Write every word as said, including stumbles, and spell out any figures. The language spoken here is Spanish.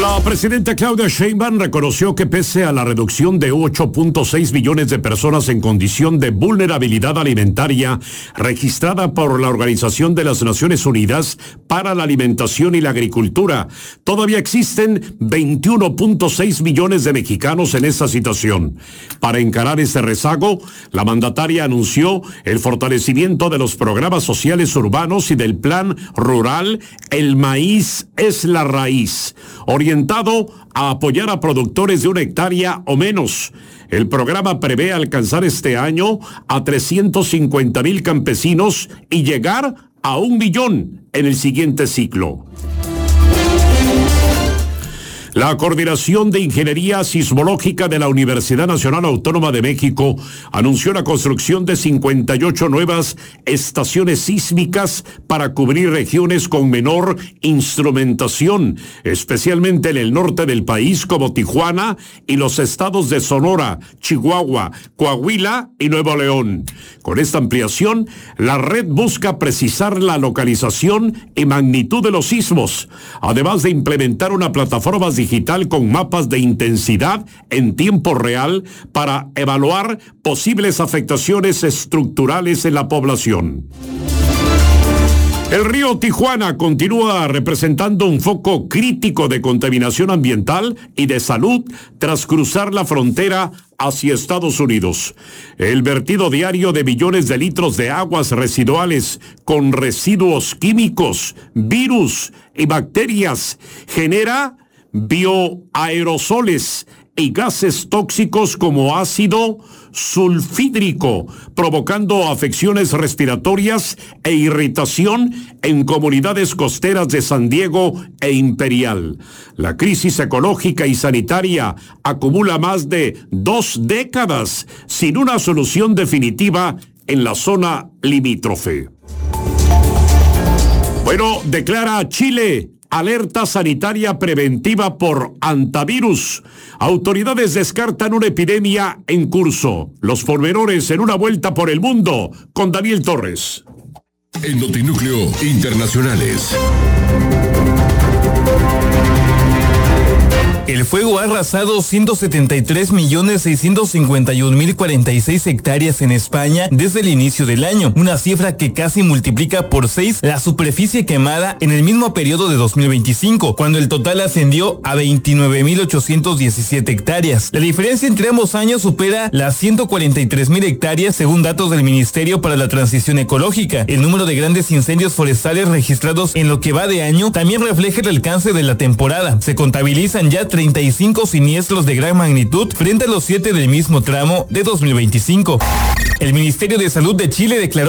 La presidenta Claudia Sheinbaum reconoció que pese a la reducción de ocho punto seis millones de personas en condición de vulnerabilidad alimentaria registrada por la Organización de las Naciones Unidas para la Alimentación y la Agricultura, todavía existen veintiuno punto seis millones de mexicanos en esta situación. Para encarar este rezago, la mandataria anunció el fortalecimiento de los programas sociales urbanos y del plan rural El Maíz es la Raíz, orientado a apoyar a productores de una hectárea o menos. El programa prevé alcanzar este año a trescientos cincuenta mil campesinos y llegar a un millón en el siguiente ciclo. La Coordinación de Ingeniería Sismológica de la Universidad Nacional Autónoma de México anunció la construcción de cincuenta y ocho nuevas estaciones sísmicas para cubrir regiones con menor instrumentación, especialmente en el norte del país como Tijuana y los estados de Sonora, Chihuahua, Coahuila y Nuevo León. Con esta ampliación, la red busca precisar la localización y magnitud de los sismos, además de implementar una plataforma digital con mapas de intensidad en tiempo real para evaluar posibles afectaciones estructurales en la población. El río Tijuana continúa representando un foco crítico de contaminación ambiental y de salud tras cruzar la frontera hacia Estados Unidos. El vertido diario de millones de litros de aguas residuales con residuos químicos, virus y bacterias genera bioaerosoles y gases tóxicos como ácido sulfídrico, provocando afecciones respiratorias e irritación en comunidades costeras de San Diego e Imperial. La crisis ecológica y sanitaria acumula más de dos décadas sin una solución definitiva en la zona limítrofe. Bueno, declara Chile alerta sanitaria preventiva por hantavirus. Autoridades descartan una epidemia en curso. Los pormenores en una vuelta por el mundo con Daniel Torres. En Notinúcleo Internacionales. El fuego ha arrasado ciento setenta y tres millones seiscientos cincuenta y un mil cuarenta y seis hectáreas en España desde el inicio del año, una cifra que casi multiplica por seis la superficie quemada en el mismo periodo de dos mil veinticinco, cuando el total ascendió a veintinueve mil ochocientos diecisiete hectáreas. La diferencia entre ambos años supera las ciento cuarenta y tres mil hectáreas según datos del Ministerio para la Transición Ecológica. El número de grandes incendios forestales registrados en lo que va de año también refleja el alcance de la temporada. Se contabilizan ya treinta y cinco siniestros de gran magnitud frente a los siete del mismo tramo de dos mil veinticinco. El Ministerio de Salud de Chile declaró